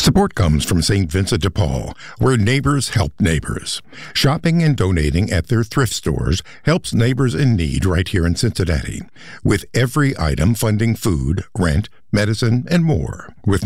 Support comes from St. Vincent de Paul, where neighbors help neighbors. Shopping and donating at their thrift stores helps neighbors in need right here in Cincinnati, with every item funding food, rent, medicine, and more. With